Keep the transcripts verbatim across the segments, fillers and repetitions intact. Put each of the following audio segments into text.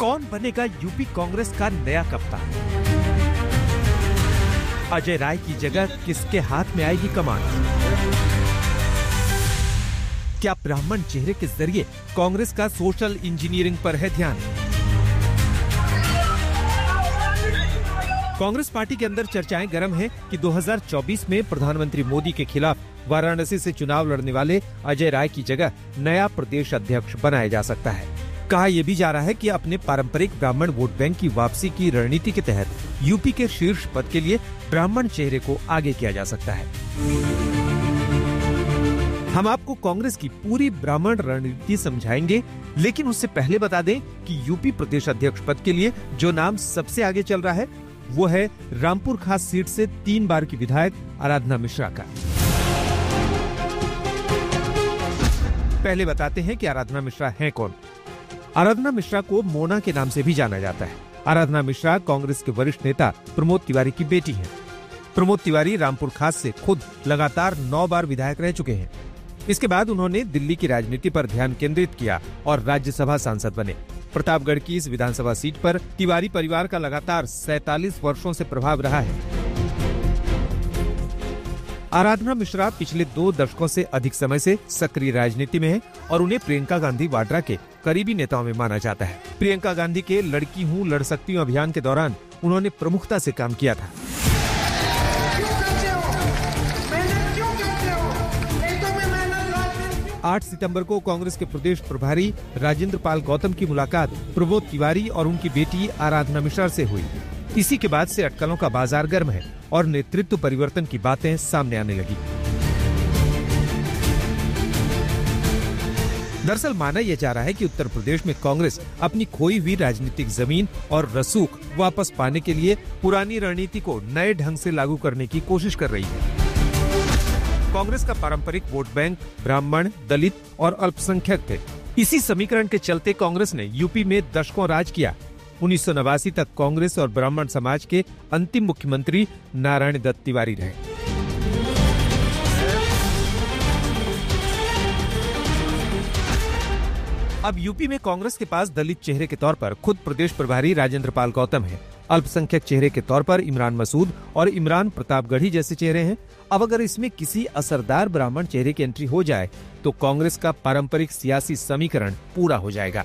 कौन बनेगा यूपी कांग्रेस का नया कप्तान? अजय राय की जगह किसके हाथ में आएगी कमान? क्या ब्राह्मण चेहरे के जरिए कांग्रेस का सोशल इंजीनियरिंग पर है ध्यान? कांग्रेस पार्टी के अंदर चर्चाएं गर्म हैं कि दो हज़ार चौबीस में प्रधानमंत्री मोदी के खिलाफ वाराणसी से चुनाव लड़ने वाले अजय राय की जगह नया प्रदेश अध्यक्ष बनाया जा सकता है। कहा यह भी जा रहा है कि अपने पारंपरिक ब्राह्मण वोट बैंक की वापसी की रणनीति के तहत यूपी के शीर्ष पद के लिए ब्राह्मण चेहरे को आगे किया जा सकता है। हम आपको कांग्रेस की पूरी ब्राह्मण रणनीति समझाएंगे, लेकिन उससे पहले बता दें कि यूपी प्रदेश अध्यक्ष पद के लिए जो नाम सबसे आगे चल रहा है वो है रामपुर खास सीट से तीन बार की विधायक आराधना मिश्रा का। पहले बताते हैं कि आराधना मिश्रा हैं कौन। आराधना मिश्रा को मोना के नाम से भी जाना जाता है। आराधना मिश्रा कांग्रेस के वरिष्ठ नेता प्रमोद तिवारी की बेटी हैं। प्रमोद तिवारी रामपुर खास से खुद लगातार नौ बार विधायक रह चुके हैं। इसके बाद उन्होंने दिल्ली की राजनीति पर ध्यान केंद्रित किया और राज्यसभा सांसद बने। प्रतापगढ़ की इस विधानसभा सीट पर तिवारी परिवार का लगातार सैतालीस वर्षों से प्रभाव रहा है। आराधना मिश्रा पिछले दो दशकों से अधिक समय से सक्रिय राजनीति में है और उन्हें प्रियंका गांधी वाड्रा के करीबी नेताओं में माना जाता है। प्रियंका गांधी के लड़की हूँ लड़ सकती हूँ अभियान के दौरान उन्होंने प्रमुखता से काम किया था। आठ सितंबर को कांग्रेस के प्रदेश प्रभारी राजेंद्र पाल गौतम की मुलाकात प्रमोद तिवारी और उनकी बेटी आराधना मिश्रा से हुई। इसी के बाद से अटकलों का बाजार गर्म है और नेतृत्व परिवर्तन की बातें सामने आने लगी। दरअसल माना यह जा रहा है कि उत्तर प्रदेश में कांग्रेस अपनी खोई हुई राजनीतिक जमीन और रसूख वापस पाने के लिए पुरानी रणनीति को नए ढंग से लागू करने की कोशिश कर रही है। कांग्रेस का पारंपरिक वोट बैंक ब्राह्मण, दलित और अल्पसंख्यक थे। इसी समीकरण के चलते कांग्रेस ने यूपी में दशकों राज किया। उन्नीस सौ नवासी तक कांग्रेस और ब्राह्मण समाज के अंतिम मुख्यमंत्री नारायण दत्त तिवारी रहे। अब यूपी में कांग्रेस के पास दलित चेहरे के तौर पर खुद प्रदेश प्रभारी राजेंद्र पाल गौतम है। अल्पसंख्यक चेहरे के तौर पर इमरान मसूद और इमरान प्रतापगढ़ी जैसे चेहरे हैं। अब अगर इसमें किसी असरदार ब्राह्मण चेहरे की एंट्री हो जाए तो कांग्रेस का पारंपरिक सियासी समीकरण पूरा हो जाएगा।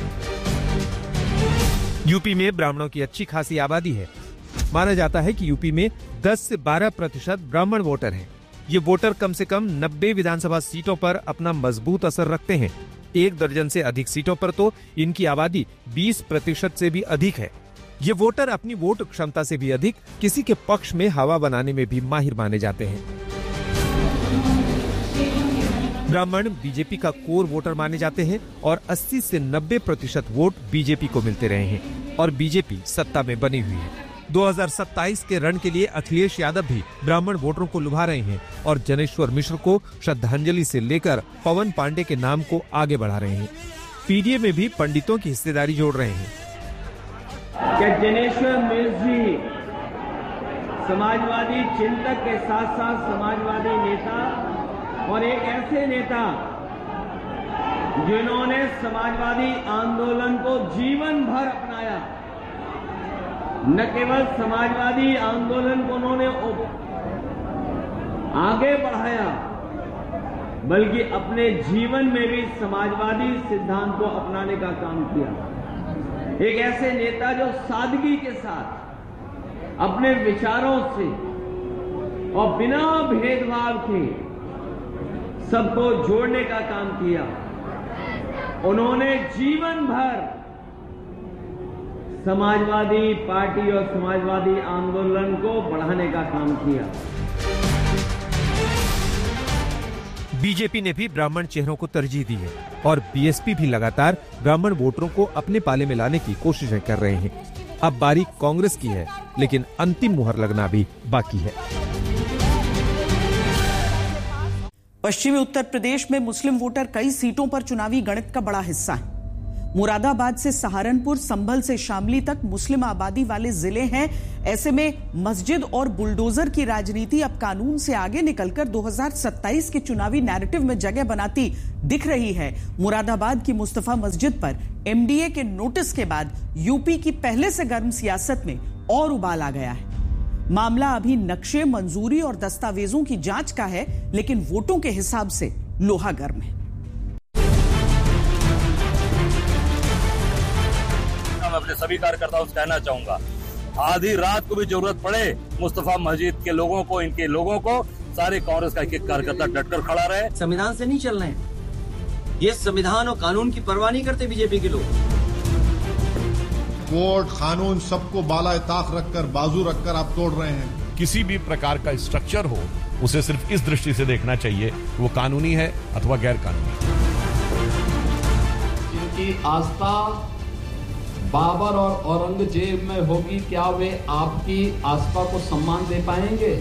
यूपी में ब्राह्मणों की अच्छी खासी आबादी है। माना जाता है कि यूपी में दस से बारह प्रतिशत ब्राह्मण वोटर हैं। ये वोटर कम से कम नब्बे विधानसभा सीटों पर अपना मजबूत असर रखते हैं। एक दर्जन से अधिक सीटों पर तो इनकी आबादी बीस प्रतिशत से भी अधिक है। ये वोटर अपनी वोट क्षमता से भी अधिक किसी के पक्ष में हवा बनाने में भी माहिर माने जाते हैं। ब्राह्मण बीजेपी का कोर वोटर माने जाते हैं और अस्सी से नब्बे प्रतिशत वोट बीजेपी को मिलते रहे हैं और बीजेपी सत्ता में बनी हुई है। दो हज़ार सत्ताईस के रण के लिए अखिलेश यादव भी ब्राह्मण वोटरों को लुभा रहे हैं और जनेश्वर मिश्र को श्रद्धांजलि से लेकर पवन पांडे के नाम को आगे बढ़ा रहे हैं। पीडीए में भी पंडितों की हिस्सेदारी जोड़ रहे हैं। कि जनेश्वर मिश्र जी समाजवादी चिंतक के साथ साथ समाजवादी नेता और एक ऐसे नेता जिन्होंने समाजवादी आंदोलन को जीवन भर अपनाया। न केवल समाजवादी आंदोलन को उन्होंने आगे बढ़ाया बल्कि अपने जीवन में भी समाजवादी सिद्धांत को अपनाने का काम किया। एक ऐसे नेता जो सादगी के साथ अपने विचारों से और बिना भेदभाव के सबको जोड़ने का काम किया। उन्होंने जीवन भर समाजवादी पार्टी और समाजवादी आंदोलन को बढ़ाने का काम किया। बीजेपी ने भी ब्राह्मण चेहरों को तरजीह दी है और बीएसपी भी लगातार ब्राह्मण वोटरों को अपने पाले में लाने की कोशिशें कर रहे हैं। अब बारी कांग्रेस की है, लेकिन अंतिम मुहर लगना भी बाकी है। पश्चिमी उत्तर प्रदेश में मुस्लिम वोटर कई सीटों पर चुनावी गणित का बड़ा हिस्सा है। मुरादाबाद से सहारनपुर, संभल से शामली तक मुस्लिम आबादी वाले जिले हैं। ऐसे में मस्जिद और बुलडोजर की राजनीति अब कानून से आगे निकलकर दो हज़ार सत्ताईस के चुनावी नैरेटिव में जगह बनाती दिख रही है। मुरादाबाद की मुस्तफा मस्जिद पर एमडीए के नोटिस के बाद यूपी की पहले से गर्म सियासत में और उबाल आ गया है। मामला अभी नक्शे, मंजूरी और दस्तावेजों की जांच का है, लेकिन वोटों के हिसाब से लोहा गर्म है। मैं अपने सभी कार्यकर्ताओं से कहना चाहूंगा, आधी रात को भी जरूरत पड़े मुस्तफा मस्जिद के लोगों को, इनके लोगों को, सारे कांग्रेस का एक एक कार्यकर्ता डटकर खड़ा रहे। संविधान से नहीं चल रहे हैं, ये संविधान और कानून की परवाह नहीं करते बीजेपी के लोग। कोर्ट, कानून सबको बाला ताक रखकर, बाजू रखकर आप तोड़ रहे हैं। किसी भी प्रकार का स्ट्रक्चर हो, उसे सिर्फ इस दृष्टि से देखना चाहिए वो कानूनी है अथवा गैर कानूनी। जिनकी आस्था बाबर और औरंगजेब में होगी, क्या वे आपकी आस्था को सम्मान दे पाएंगे?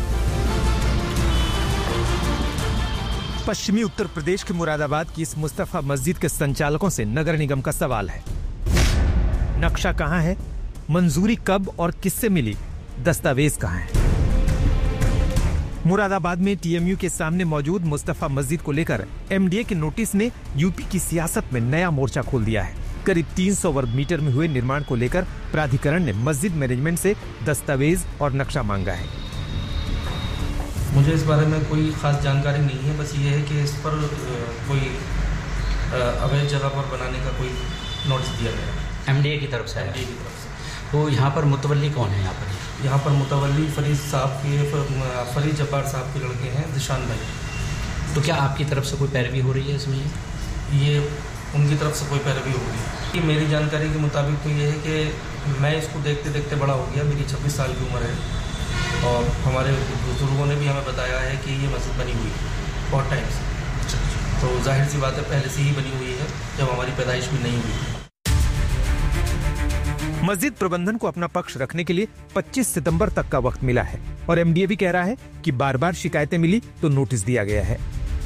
पश्चिमी उत्तर प्रदेश के मुरादाबाद की इस मुस्तफा मस्जिद के संचालकों से नगर निगम का सवाल है। नक्शा कहां है, मंजूरी कब और किससे मिली, दस्तावेज कहां है? मुरादाबाद में टीएमयू के सामने मौजूद मुस्तफा मस्जिद को लेकर एमडीए के नोटिस ने यूपी की सियासत में नया मोर्चा खोल दिया है। करीब तीन सौ वर्ग मीटर में हुए निर्माण को लेकर प्राधिकरण ने मस्जिद मैनेजमेंट से दस्तावेज और नक्शा मांगा है। मुझे इस बारे में कोई खास जानकारी नहीं है, बस ये है कि इस पर कोई अवैध जगह पर बनाने का कोई नोटिस दिया गया एमडीए की तरफ से। एमडीए की तरफ से। तो यहाँ पर मुतवल्ली कौन है? यहाँ पर यहाँ पर मुतवल्ली फरीद साहब के फरीद जब्बार साहब के लड़के हैं, दिशान भाई। तो क्या आपकी तरफ से कोई पैरवी हो रही है इसमें? ये उनकी तरफ से कोई पैरवी हो रही है। मेरी जानकारी के मुताबिक तो ये है कि मैं इसको देखते देखते बड़ा हो गया। मेरी छब्बीस साल की उम्र है और हमारे बुजुर्गों ने भी हमें बताया है कि ये मस्जिद बनी हुई है बहुत टाइम से। तो जाहिर सी बात है पहले से ही बनी हुई है, जब हमारी पैदाइश भी नहीं हुई। मस्जिद प्रबंधन को अपना पक्ष रखने के लिए पच्चीस सितंबर तक का वक्त मिला है और एमडीए भी कह रहा है कि बार बार शिकायतें मिली तो नोटिस दिया गया है।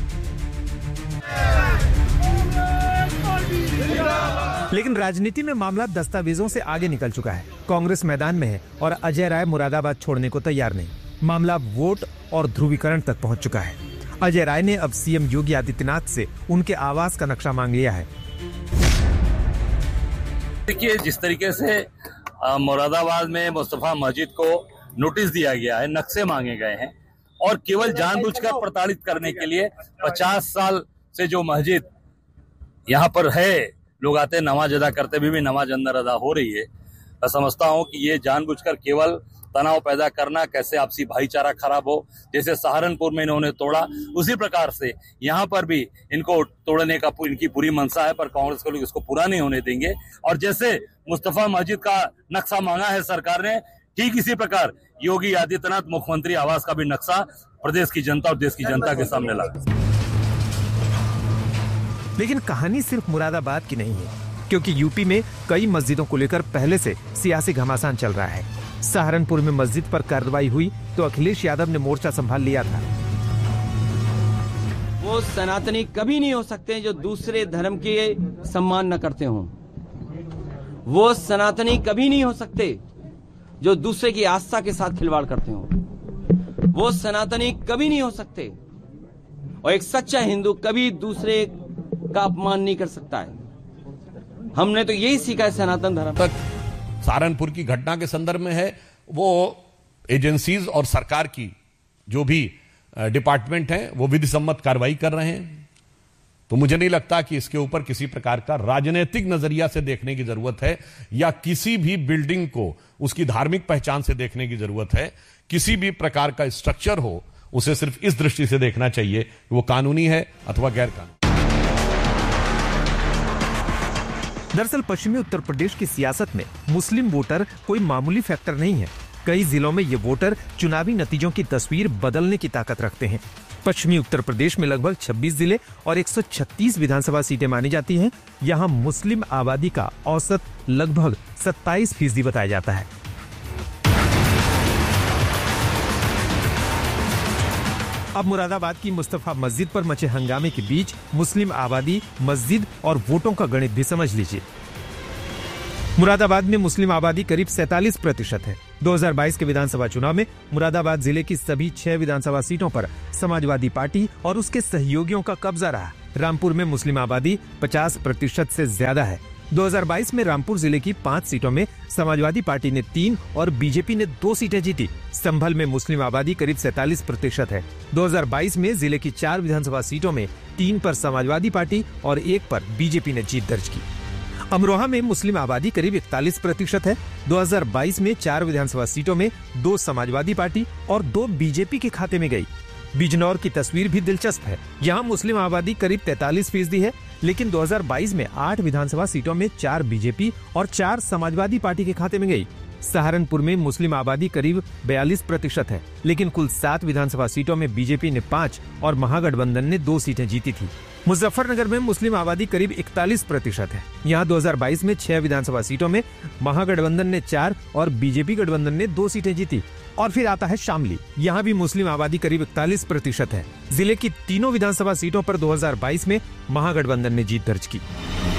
लेकिन राजनीति में मामला दस्तावेजों से आगे निकल चुका है। कांग्रेस मैदान में है और अजय राय मुरादाबाद छोड़ने को तैयार नहीं। मामला वोट और ध्रुवीकरण तक पहुंच चुका है। अजय राय ने अब सीएम योगी आदित्यनाथ से उनके आवास का नक्शा मांग लिया है। देखिए, जिस तरीके से मुरादाबाद में मुस्तफा मस्जिद को नोटिस दिया गया है, नक्शे मांगे गए हैं और केवल जानबूझकर प्रताड़ित करने के लिए पचास साल से जो मस्जिद यहाँ पर है, लोग आते नमाज अदा करते भी, भी नमाज अंदर अदा हो रही है। मैं समझता हूँ कि ये जानबूझकर केवल तनाव पैदा करना, कैसे आपसी भाईचारा खराब हो, जैसे सहारनपुर में इन्होंने तोड़ा, उसी प्रकार से यहाँ पर भी इनको तोड़ने का इनकी पूरी मंशा है, पर कांग्रेस के लोग इसको पूरा नहीं होने देंगे। और जैसे मुस्तफा मस्जिद का नक्शा मांगा है सरकार ने, ठीक इसी प्रकार योगी आदित्यनाथ मुख्यमंत्री आवास का भी नक्शा प्रदेश की जनता और देश की जनता के सामने लगा। लेकिन कहानी सिर्फ मुरादाबाद की नहीं है, क्योंकि यूपी में कई मस्जिदों को लेकर पहले से सियासी घमासान चल रहा है। सहारनपुर में मस्जिद पर कार्रवाई हुई तो अखिलेश यादव ने मोर्चा संभाल लिया था। वो सनातनी कभी नहीं हो सकते जो दूसरे धर्म के सम्मान न करते हों। वो सनातनी कभी नहीं हो सकते जो दूसरे की आस्था के साथ खिलवाड़ करते हों। वो सनातनी कभी नहीं हो सकते और एक सच्चा हिंदू कभी दूसरे का अपमान नहीं कर सकता है। हमने तो यही सीखा है सनातन धर्म तक। सहारनपुर की घटना के संदर्भ में है, वो एजेंसीज और सरकार की जो भी डिपार्टमेंट हैं वो विधि सम्मत कार्रवाई कर रहे हैं। तो मुझे नहीं लगता कि इसके ऊपर किसी प्रकार का राजनीतिक नजरिया से देखने की जरूरत है या किसी भी बिल्डिंग को उसकी धार्मिक पहचान से देखने की जरूरत है। किसी भी प्रकार का स्ट्रक्चर हो, उसे सिर्फ इस दृष्टि से देखना चाहिए कि वो कानूनी है अथवा गैर कानूनी। दरअसल पश्चिमी उत्तर प्रदेश की सियासत में मुस्लिम वोटर कोई मामूली फैक्टर नहीं है। कई जिलों में ये वोटर चुनावी नतीजों की तस्वीर बदलने की ताकत रखते हैं। पश्चिमी उत्तर प्रदेश में लगभग छब्बीस जिले और एक सौ छत्तीस विधानसभा सीटें मानी जाती हैं। यहाँ मुस्लिम आबादी का औसत लगभग सत्ताईस फीसदी बताया जाता है। अब मुरादाबाद की मुस्तफा मस्जिद पर मचे हंगामे के बीच मुस्लिम आबादी, मस्जिद और वोटों का गणित भी समझ लीजिए। मुरादाबाद में मुस्लिम आबादी करीब सैंतालीस प्रतिशत है। दो हज़ार बाईस के विधानसभा चुनाव में मुरादाबाद जिले की सभी छह विधानसभा सीटों पर समाजवादी पार्टी और उसके सहयोगियों का कब्जा रहा। रामपुर में मुस्लिम आबादी पचास प्रतिशत से ज्यादा है। दो हज़ार बाईस में रामपुर जिले की पांच सीटों में समाजवादी पार्टी ने तीन और बीजेपी ने दो सीटें जीती। संभल में मुस्लिम आबादी करीब सैंतालीस प्रतिशत है। दो हज़ार बाईस में जिले की चार विधानसभा सीटों में तीन पर समाजवादी पार्टी और एक पर बीजेपी ने जीत दर्ज की। अमरोहा में मुस्लिम आबादी करीब इकतालीस प्रतिशत है। दो हज़ार बाईस में चार विधानसभा सीटों में दो समाजवादी पार्टी और दो बीजेपी के खाते में गई। बिजनौर की तस्वीर भी दिलचस्प है। यहाँ मुस्लिम आबादी करीब तैंतालीस फीसदी है, लेकिन दो हज़ार बाईस में आठ विधानसभा सीटों में चार बीजेपी और चार समाजवादी पार्टी के खाते में गई। सहारनपुर में मुस्लिम आबादी करीब बयालीस प्रतिशत है, लेकिन कुल सात विधानसभा सीटों में बीजेपी ने पाँच और महागठबंधन ने दो सीटें जीती थी। मुजफ्फरनगर में मुस्लिम आबादी करीब इकतालीस प्रतिशत है। यहाँ दो हज़ार बाईस में छह विधानसभा सीटों में महागठबंधन ने चार और बीजेपी गठबंधन ने दो सीटें जीती। और फिर आता है शामली। यहाँ भी मुस्लिम आबादी करीब इकतालीस प्रतिशत है। जिले की तीनों विधानसभा सीटों पर दो हज़ार बाईस में महागठबंधन ने जीत दर्ज की।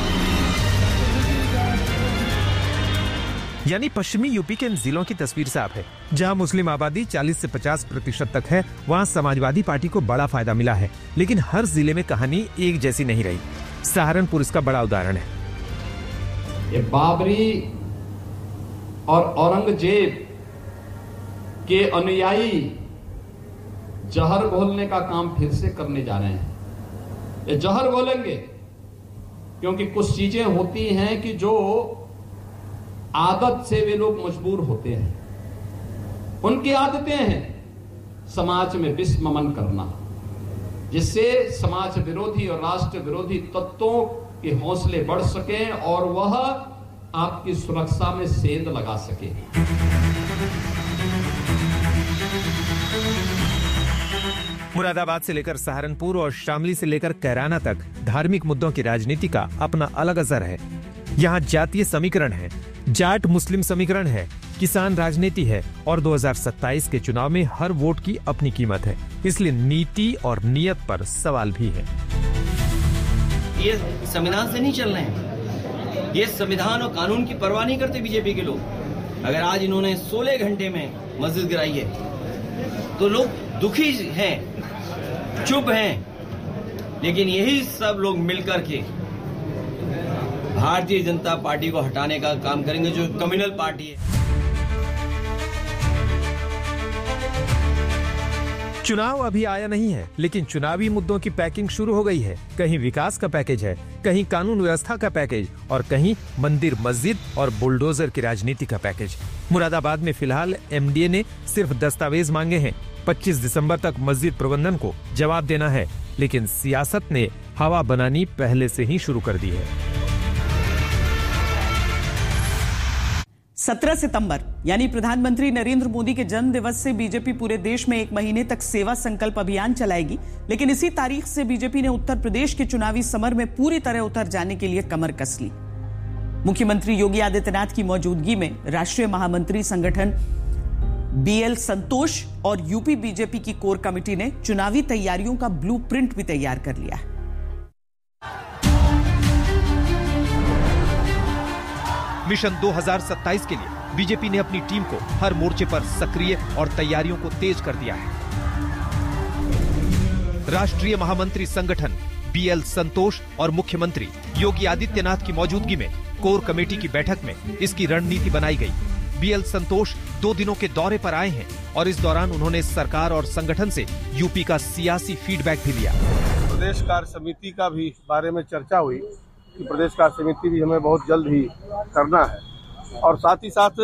यानी पश्चिमी यूपी के इन जिलों की तस्वीर साफ है। जहां मुस्लिम आबादी चालीस से पचास प्रतिशत तक है, वहां समाजवादी पार्टी को बड़ा फायदा मिला है। लेकिन हर जिले में कहानी एक जैसी नहीं रही। सहारनपुर इसका बड़ा उदाहरण है। ये बाबरी और औरंगजेब के अनुयायी जहर घोलने का काम फिर से करने जा रहे हैं। ये जहर घोलेंगे क्योंकि कुछ चीजें होती हैं कि जो आदत से वे लोग मजबूर होते हैं। उनकी आदतें हैं समाज में विषममन करना, जिससे समाज विरोधी और राष्ट्र विरोधी तत्वों के हौसले बढ़ सके और वह आपकी सुरक्षा में सेंध लगा सके। मुरादाबाद से लेकर सहारनपुर और शामली से लेकर कैराना तक धार्मिक मुद्दों की राजनीति का अपना अलग असर है। यहाँ जातीय समीकरण है, जाट मुस्लिम समीकरण है, किसान राजनीति है और दो हज़ार सत्ताईस के चुनाव में हर वोट की अपनी कीमत है। इसलिए नीति और नियत पर सवाल भी है। ये संविधान से नहीं चल रहे हैं। ये संविधान और कानून की परवाह नहीं करते बीजेपी के लोग। अगर आज इन्होंने सोलह घंटे में मस्जिद गिराई है तो लोग दुखी हैं, चुप हैं, लेकिन यही सब लोग मिलकर के भारतीय जनता पार्टी को हटाने का काम करेंगे, जो कम्युनल पार्टी है। चुनाव अभी आया नहीं है, लेकिन चुनावी मुद्दों की पैकिंग शुरू हो गई है। कहीं विकास का पैकेज है, कहीं कानून व्यवस्था का पैकेज और कहीं मंदिर मस्जिद और बुलडोजर की राजनीति का पैकेज। मुरादाबाद में फिलहाल एमडीए ने सिर्फ दस्तावेज मांगे हैं। पच्चीस दिसंबर तक मस्जिद प्रबंधन को जवाब देना है, लेकिन सियासत ने हवा बनानी पहले से ही शुरू कर दी है। सत्रह सितंबर यानी प्रधानमंत्री नरेंद्र मोदी के जन्म दिवस से बीजेपी पूरे देश में एक महीने तक सेवा संकल्प अभियान चलाएगी। लेकिन इसी तारीख से बीजेपी ने उत्तर प्रदेश के चुनावी समर में पूरी तरह उतर जाने के लिए कमर कस ली। मुख्यमंत्री योगी आदित्यनाथ की मौजूदगी में राष्ट्रीय महामंत्री संगठन बीएल संतोष और यूपी बीजेपी की कोर कमेटी ने चुनावी तैयारियों का ब्लूप्रिंट भी तैयार कर लिया है। मिशन दो हज़ार सत्ताईस के लिए बीजेपी ने अपनी टीम को हर मोर्चे पर सक्रिय और तैयारियों को तेज कर दिया है। राष्ट्रीय महामंत्री संगठन बीएल संतोष और मुख्यमंत्री योगी आदित्यनाथ की मौजूदगी में कोर कमेटी की बैठक में इसकी रणनीति बनाई गई। बीएल संतोष दो दिनों के दौरे पर आए हैं और इस दौरान उन्होंने सरकार और संगठन से यूपी का सियासी फीडबैक भी लिया। प्रदेश कार्य समिति का भी बारे में चर्चा हुई कि प्रदेश कार्य समिति भी हमें बहुत जल्द ही करना है और साथ ही साथ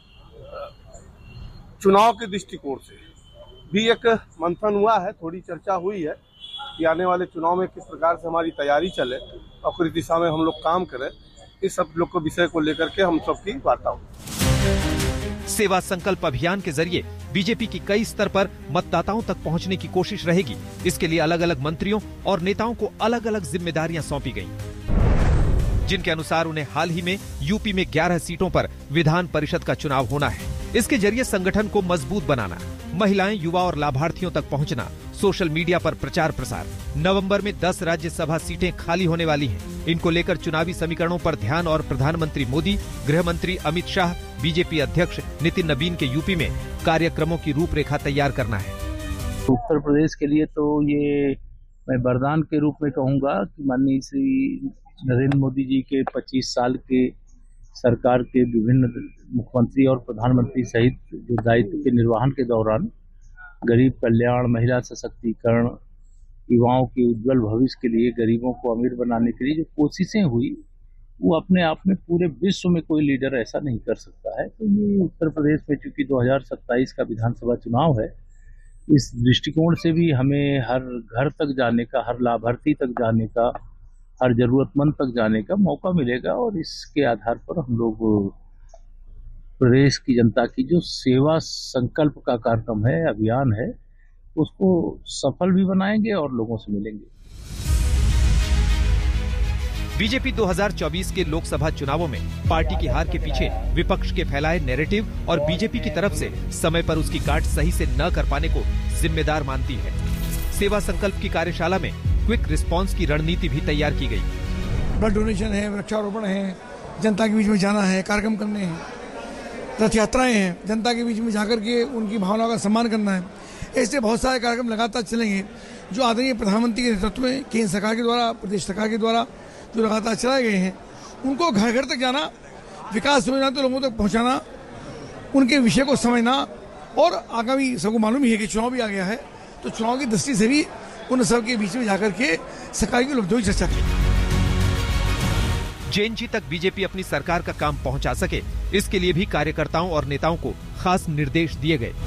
चुनाव के दृष्टिकोण से भी एक मंथन हुआ है, थोड़ी चर्चा हुई है कि आने वाले चुनाव में किस प्रकार से हमारी तैयारी चले और किस दिशा में हम लोग काम करें। इस सब लोग को विषय को लेकर के हम सबकी वार्ता हुई। सेवा संकल्प अभियान के जरिए बीजेपी की कई स्तर पर मतदाताओं तक पहुंचने की कोशिश रहेगी। इसके लिए अलग अलग मंत्रियों और नेताओं को अलग अलग जिम्मेदारियां सौंपी गयी, जिनके अनुसार उन्हें हाल ही में यूपी में ग्यारह सीटों पर विधान परिषद का चुनाव होना है। इसके जरिए संगठन को मजबूत बनाना, महिलाएं, युवा और लाभार्थियों तक पहुंचना, सोशल मीडिया पर प्रचार प्रसार। नवंबर में दस राज्यसभा सीटें खाली होने वाली हैं। इनको लेकर चुनावी समीकरणों पर ध्यान और प्रधानमंत्री मोदी, गृह मंत्री अमित शाह, बीजेपी अध्यक्ष नितिन नबीन के यूपी में कार्यक्रमों की रूपरेखा तैयार करना है। उत्तर प्रदेश के लिए तो ये मैं वरदान के रूप में कहूंगा कि माननीय श्री नरेंद्र मोदी जी के पच्चीस साल के सरकार के विभिन्न मुख्यमंत्री और प्रधानमंत्री सहित जो दायित्व के निर्वहन के दौरान गरीब कल्याण, महिला सशक्तिकरण, युवाओं के उज्जवल भविष्य के लिए, गरीबों को अमीर बनाने के लिए जो कोशिशें हुई, वो अपने आप में पूरे विश्व में कोई लीडर ऐसा नहीं कर सकता है। तो ये उत्तर प्रदेश में चूंकि दो हजार सत्ताईस का विधानसभा चुनाव है, इस दृष्टिकोण से भी हमें हर घर तक जाने का, हर लाभार्थी तक जाने का, हर जरूरतमंद तक जाने का मौका मिलेगा और इसके आधार पर हम लोग प्रदेश की जनता की जो सेवा संकल्प का कार्यक्रम है, अभियान है, उसको सफल भी बनाएंगे और लोगों से मिलेंगे। बीजेपी दो हज़ार चौबीस के लोकसभा चुनावों में पार्टी की हार के पीछे विपक्ष के फैलाए नैरेटिव और बीजेपी की तरफ से समय पर उसकी गांठ सही से न कर पाने को जिम्मेदार मानती है। सेवा संकल्प की कार्यशाला में क्विक रिस्पांस की रणनीति भी तैयार की गई। ब्लड डोनेशन है, वृक्षारोपण है, जनता के बीच में जाना है, कार्यक्रम करने हैं, रथ यात्राएं हैं, जनता के बीच में जाकर के उनकी भावनाओं का सम्मान करना है। ऐसे बहुत सारे कार्यक्रम लगातार चलेंगे जो आदरणीय प्रधानमंत्री के नेतृत्व में केंद्र सरकार के द्वारा, प्रदेश सरकार के द्वारा जो लगातार चलाए गए हैं, उनको घर घर तक जाना, विकास योजना तो लोगों तक पहुंचाना, उनके विषय को समझना। और आगामी सबको मालूम ही है कि चुनाव भी आ गया है, तो चुनाव की दृष्टि से भी उन सब के बीच में जाकर के सरकार की उपलब्धियों की चर्चा की। जेएनजी तक बीजेपी अपनी सरकार का काम पहुंचा सके, इसके लिए भी कार्यकर्ताओं और नेताओं को खास निर्देश दिए गए।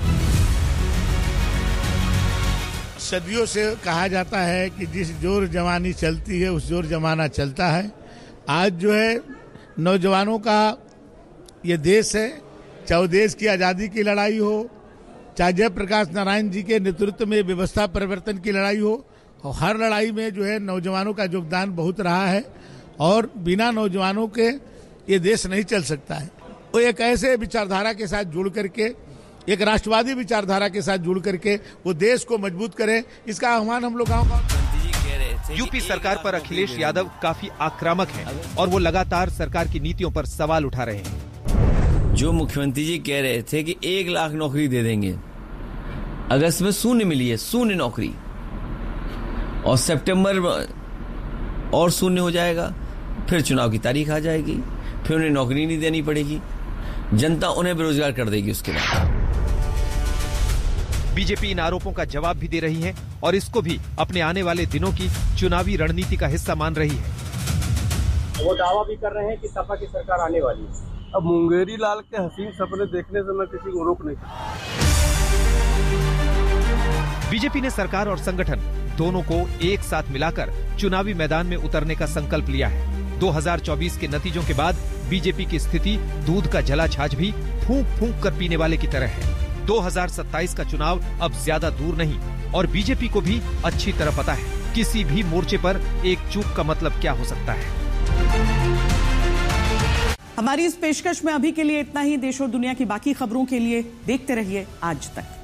सदियों से कहा जाता है कि जिस जोर जवानी चलती है उस जोर जमाना चलता है। आज जो है नौजवानों का ये देश है, चाहे देश की आज़ादी की लड़ाई हो, चाहे जयप्रकाश नारायण जी के नेतृत्व में व्यवस्था परिवर्तन की लड़ाई हो, और हर लड़ाई में जो है नौजवानों का योगदान बहुत रहा है और बिना नौजवानों के ये देश नहीं चल सकता है। वो एक ऐसे विचारधारा के साथ जुड़ करके, एक राष्ट्रवादी विचारधारा के साथ जुड़ करके वो देश को मजबूत करें, इसका आह्वान हम लोग गाँव। यूपी सरकार पर अखिलेश यादव काफी आक्रामक हैं और वो लगातार सरकार की नीतियों पर सवाल उठा रहे हैं। जो मुख्यमंत्री जी कह रहे थे कि एक लाख नौकरी दे देंगे, अगस्त में शून्य मिली है, शून्य नौकरी, और सितंबर और शून्य हो जाएगा, फिर चुनाव की तारीख आ जाएगी, फिर उन्हें नौकरी नहीं देनी पड़ेगी, जनता उन्हें बेरोजगार कर देगी। उसके बाद बीजेपी इन आरोपों का जवाब भी दे रही है और इसको भी अपने आने वाले दिनों की चुनावी रणनीति का हिस्सा मान रही है। वो दावा भी कर रहे हैं कि सपा की सरकार आने वाली है। अब मुंगेरी लाल के हसीन सपने देखने से मैं किसी को रोक नहीं सकता। बीजेपी ने सरकार और संगठन दोनों को एक साथ मिलाकर चुनावी मैदान में उतरने का संकल्प लिया है। दो हज़ार चौबीस के नतीजों के बाद बीजेपी की स्थिति दूध का जला छाछ भी फूंक फूंक कर पीने वाले की तरह है। दो हज़ार सत्ताईस का चुनाव अब ज्यादा दूर नहीं और बीजेपी को भी अच्छी तरह पता है किसी भी मोर्चे पर एक चूक का मतलब क्या हो सकता है। हमारी इस पेशकश में अभी के लिए इतना ही। देश और दुनिया की बाकी खबरों के लिए देखते रहिए आज तक।